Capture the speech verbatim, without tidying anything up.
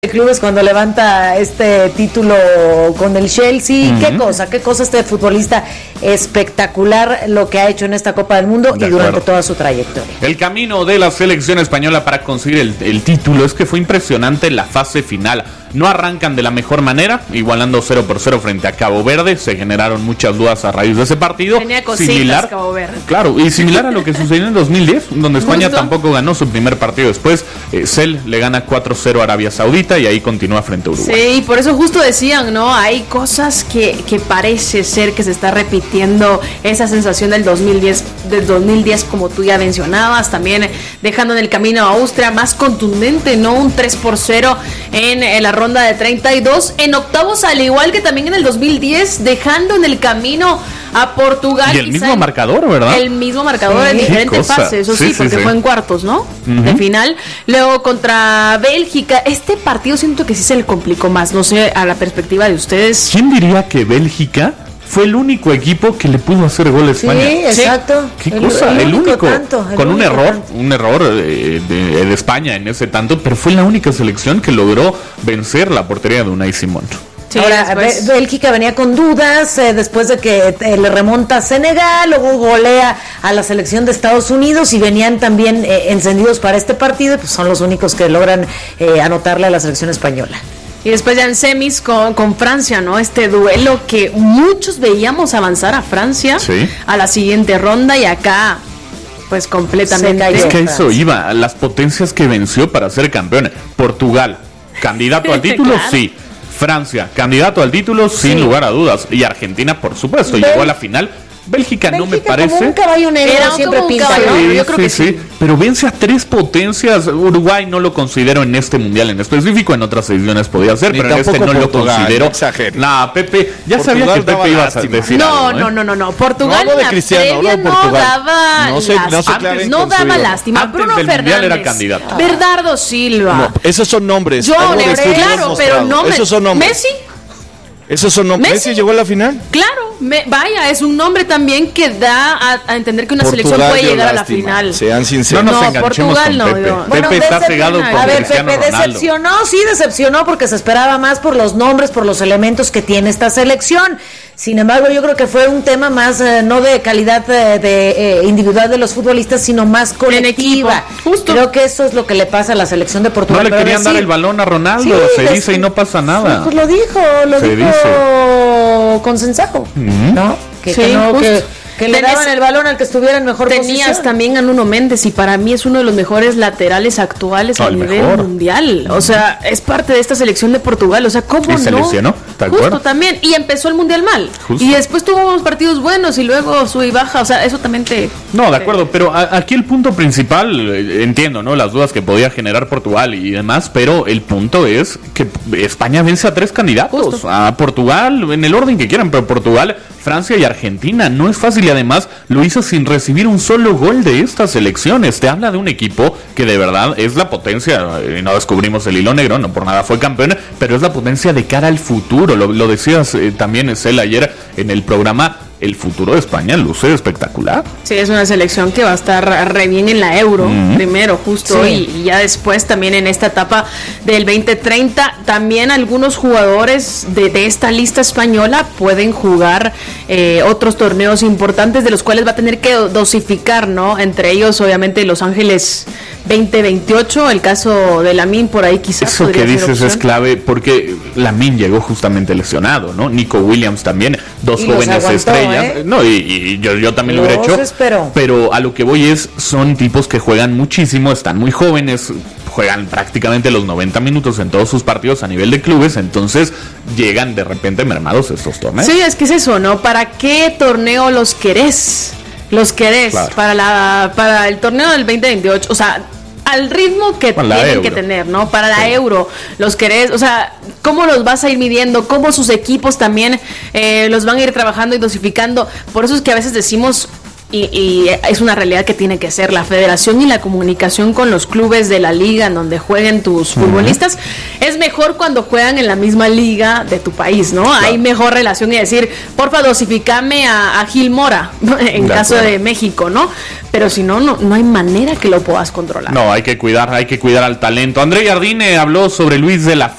de clubes cuando levanta este título con el Chelsea. Uh-huh. Qué cosa, qué cosa este futbolista espectacular lo que ha hecho en esta Copa del Mundo de y durante acuerdo. Toda su trayectoria. El camino de la selección española para conseguir el, el título es que fue impresionante la fase final. No arrancan de la mejor manera, igualando cero por cero frente a Cabo Verde. Se generaron muchas dudas a raíz de ese partido. Tenía cositas similar, Cabo Verde. Claro, y similar a lo que sucedió en dos mil diez, donde España Justo. tampoco ganó su primer partido. Después, eh, Cel le gana cuatro cero a Arabia Saudita y ahí continúa frente a Uruguay. Sí, y por eso justo decían, ¿no? Hay cosas que, que parece ser que se está repitiendo esa sensación del dos mil diez, del dos mil diez, como tú ya mencionabas, también dejando en el camino a Austria, más contundente, ¿no? Un tres por cero en, en la ronda de treinta y dos, en octavos, al igual que también en el dos mil diez, dejando en el camino a Portugal. Y el mismo marcador, ¿verdad? El mismo marcador sí. en diferentes fases, eso sí, sí, sí porque sí. fue en cuartos, ¿no? Uh-huh. De final. Luego contra Bélgica, este partido siento que sí se le complicó más, no sé, a la perspectiva de ustedes. ¿Quién diría que Bélgica fue el único equipo que le pudo hacer gol a España? Sí, exacto. ¿Qué el, cosa? El, el único, único tanto, el con único un error, tanto. un error de, de, de España en ese tanto, pero fue la única selección que logró vencer la portería de Unai Simón. Sí, ahora, después... Bélgica venía con dudas eh, después de que eh, le remonta a Senegal, luego golea a la selección de Estados Unidos y venían también eh, encendidos para este partido, pues son los únicos que logran eh, anotarle a la selección española. Y después ya en semis con, con Francia, ¿no? Este duelo que muchos veíamos avanzar a Francia sí. a la siguiente ronda y acá pues completamente. Es que eso iba, las potencias que venció para ser campeón. Portugal, candidato al título, claro. sí. Francia, candidato al título, sin sí. lugar a dudas. Y Argentina, por supuesto, Bel- llegó a la final. Bélgica, Bélgica no me parece. Como un caballo negro Era siempre pinta, caballo, ¿no? Sí, Yo creo sí, que sí. sí. Pero vence a tres potencias. Uruguay no lo considero en este mundial en específico. En otras ediciones podía ser, Ni pero en este no Portugal, lo considero. Nah, Pepe, ya Portugal sabía que Pepe iba a decir no, algo, no, ¿eh? no, no, no. Portugal no, de Cristiano, no, no daba no, se, no, se antes, no daba lástima. Antes Bruno del Fernández era candidato. Bernardo Silva. No, esos son nombres. Yo, claro, pero no Esos son nombres. Messi. ¿Esos son nombres? ¿Messi llegó a la final? Claro, me, vaya, es un nombre también que da a, a entender que una Portugal selección puede llegar a la final. Sean sinceros. No nos no, enganchemos Portugal con no. Pepe. Yo, Pepe bueno, está cegado por A ver, Cristiano Pepe Ronaldo. decepcionó, sí decepcionó porque se esperaba más por los nombres, por los elementos que tiene esta selección. Sin embargo, yo creo que fue un tema más, eh, no de calidad eh, de eh, individual de los futbolistas, sino más colectiva. Justo. Creo que eso es lo que le pasa a la selección de Portugal. No le querían decir, dar el balón a Ronaldo, sí, se les, dice y no pasa nada. Pues lo dijo, lo se dijo dice. con Sensajo, uh-huh. ¿no? Que, sí, que no, que, que le Tenés, daban el balón al que estuviera en mejor tenías posición. Tenías también a Nuno Méndez y para mí es uno de los mejores laterales actuales no, a nivel mejor. mundial. O sea, es parte de esta selección de Portugal. O sea, ¿cómo y no? se lesionó, tal Justo cual. también. Y empezó el mundial mal. Justo. Y después tuvo unos partidos buenos y luego sube y baja. O sea, eso también te... No, de acuerdo, pero a, aquí el punto principal, eh, entiendo, ¿no? Las dudas que podía generar Portugal y demás, pero el punto es que España vence a tres candidatos. Justo. A Portugal, en el orden que quieran, pero Portugal, Francia y Argentina. No es fácil y además lo hizo sin recibir un solo gol de estas elecciones. Te habla de un equipo que de verdad es la potencia, y no descubrimos el hilo negro, no por nada fue campeón, pero es la potencia de cara al futuro. Lo, lo decías eh, también, Esel, ayer en el programa. El futuro de España luce espectacular. Sí, es una selección que va a estar re bien en la Euro, mm-hmm. primero, justo, sí. y, y ya después también en esta etapa del veinte treinta, también algunos jugadores de, de esta lista española pueden jugar eh, otros torneos importantes de los cuales va a tener que dosificar, ¿no? Entre ellos, obviamente, Los Ángeles veinte veintiocho, el caso de Lamine por ahí quizás. Eso que dices es clave porque Lamine llegó justamente lesionado, ¿no? Nico Williams también, dos y jóvenes estrellas. ¿Eh? No, y, y yo, yo también lo hubiera hecho, espero. Pero a lo que voy es, son tipos que juegan muchísimo, están muy jóvenes, juegan prácticamente los noventa minutos en todos sus partidos a nivel de clubes, entonces llegan de repente mermados estos torneos. Sí, es que es eso, ¿no? ¿Para qué torneo los querés? Los querés claro. para la para el torneo del veinte veintiocho, o sea, al ritmo que Con tienen que tener, ¿no? Para la sí. Euro, los querés, o sea, ¿cómo los vas a ir midiendo? ¿Cómo sus equipos también eh, los van a ir trabajando y dosificando? Por eso es que a veces decimos, y, y es una realidad que tiene que ser la federación y la comunicación con los clubes de la liga en donde jueguen tus uh-huh. futbolistas, es mejor cuando juegan en la misma liga de tu país, ¿no? Claro. Hay mejor relación y decir, porfa, dosificame a, a Gil Mora, en de caso acuerdo. de México, ¿no? Pero si no, no, no hay manera que lo puedas controlar. No, hay que cuidar, hay que cuidar al talento. André Jardine habló sobre Luis de la